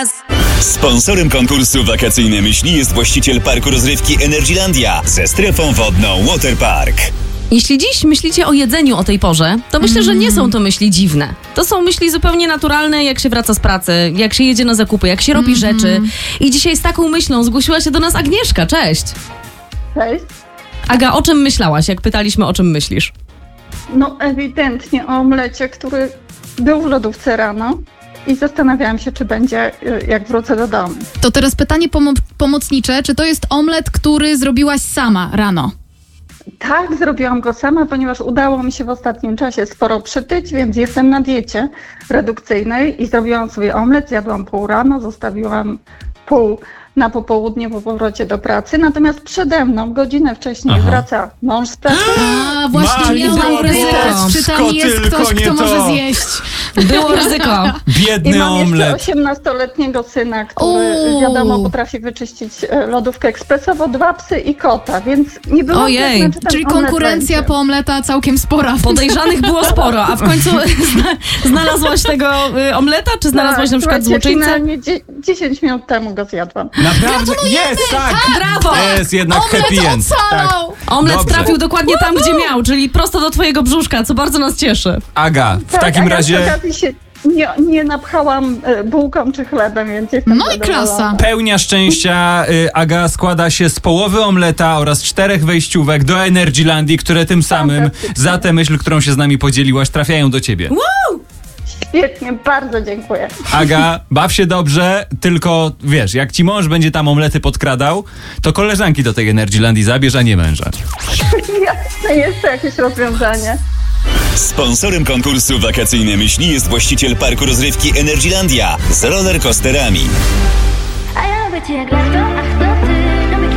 raz. Sponsorem konkursu Wakacyjne Myśli jest właściciel parku rozrywki Energylandia ze strefą wodną Waterpark. Jeśli dziś myślicie o jedzeniu o tej porze, to myślę, że nie są to myśli dziwne. To są myśli zupełnie naturalne, jak się wraca z pracy, jak się jedzie na zakupy, jak się robi rzeczy. I dzisiaj z taką myślą zgłosiła się do nas Agnieszka. Cześć! Cześć. Aga, o czym myślałaś, jak pytaliśmy, o czym myślisz? No ewidentnie o omlecie, który był w lodówce rano i zastanawiałam się, czy będzie, jak wrócę do domu. To teraz pytanie pomocnicze. Czy to jest omlet, który zrobiłaś sama rano? Tak, zrobiłam go sama, ponieważ udało mi się w ostatnim czasie sporo przytyć, więc jestem na diecie redukcyjnej i zrobiłam sobie omlet, zjadłam pół rano, zostawiłam pół na popołudnie po powrocie do pracy, natomiast przede mną godzinę wcześniej wraca mąż z pracy. A, właśnie miałam ryzyko. Czy tam jest ktoś, kto może zjeść? Było ryzyko. I Biedny mam omlet. jeszcze 18-letniego syna, który wiadomo potrafi wyczyścić lodówkę ekspresowo, 2 psy i kota, więc nie było... Ojej, jasne, czy ten Czyli omlet konkurencja będzie. po omleta całkiem spora. Podejrzanych było sporo, a w końcu znalazłaś tego omleta, czy znalazłaś na przykład słuchajcie, złoczyńcę? finalnie 10 minut temu go zjadłam. Naprawdę? Jest, tak! Brawo! Jest jednak Omlet happy end. Tak. ocalał! Omlet Dobrze. trafił dokładnie tam, gdzie miał, czyli prosto do twojego brzuszka, co bardzo nas cieszy. Aga, w Tak, takim a ja razie przy okazji się nie napchałam bułką czy chlebem, więc jestem No i zadowolona. klasa. pełnia szczęścia Aga składa się z połowy omleta oraz 4 wejściówek do Energylandii, które tym samym Fantastycznie. za tę myśl, którą się z nami podzieliłaś, trafiają do ciebie. Świetnie, bardzo dziękuję. Aga, baw się dobrze, tylko wiesz, jak ci mąż będzie tam omlety podkradał, to koleżanki do tej Energylandii zabierz, a nie męża. Jasne, jest to jakieś rozwiązanie. Sponsorem konkursu Wakacyjne Myśli jest właściciel parku rozrywki Energylandia z rollercoasterami. A ja lubię cię jak lato, ach